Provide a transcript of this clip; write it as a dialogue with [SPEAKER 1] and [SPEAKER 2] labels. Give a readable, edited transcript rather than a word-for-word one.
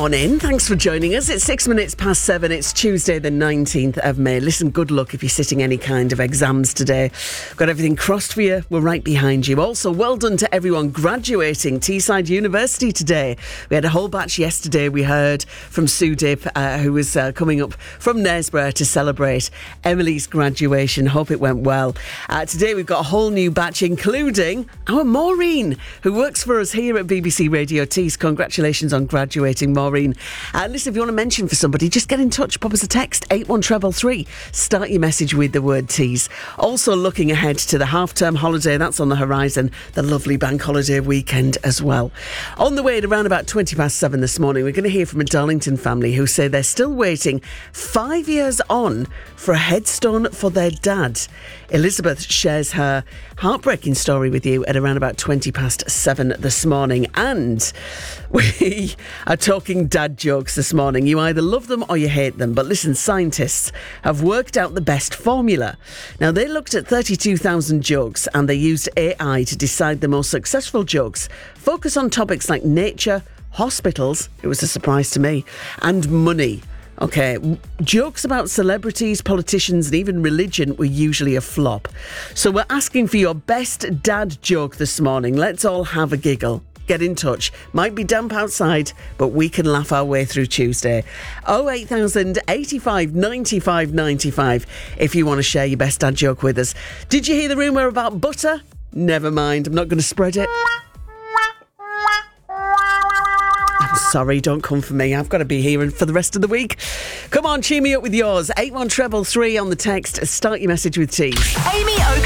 [SPEAKER 1] morning. Thanks for joining us. It's 6 minutes past 7. It's Tuesday, the 19th of May. Listen, good luck if you're sitting any kind of exams today. Got everything crossed for you. We're right behind you. Also, well done to everyone graduating Teesside University today. We had a whole batch yesterday. We heard from Sue Dip, who was coming up from Knaresborough to celebrate Emily's graduation. Hope it went well. Today we've got a whole new batch, including our Maureen, who works for us here at BBC Radio Tees. Congratulations on graduating, Maureen. Listen, if you want to mention for somebody, just get in touch. Pop us a text, 81333. Start your message with the word tease. Also looking ahead to the half-term holiday. That's on the horizon. The lovely bank holiday weekend as well. On the way at around about 20 past 7 this morning, we're going to hear from a Darlington family who say they're still waiting 5 years on for a headstone for their dad. Elizabeth shares her heartbreaking story with you at around about 20 past 7 this morning. And we are talking dad jokes this morning. You either love them or you hate them. But listen, scientists have worked out the best formula. Now, they looked at 32,000 jokes and they used AI to decide the most successful jokes. Focus on topics like nature, hospitals, it was a surprise to me, and money. Okay, jokes about celebrities, politicians and even religion were usually a flop. So we're asking for your best dad joke this morning. Let's all have a giggle. Get in touch. Might be damp outside, but we can laugh our way through Tuesday. 08000 85 95 95 if you want to share your best dad joke with us. Did you hear the rumour about butter? Never mind, I'm not going to spread it. Sorry, don't come for me. I've got to be here for the rest of the week. Come on, cheer me up with yours. 81333 on the text. Start your message with tease.
[SPEAKER 2] Amy Oak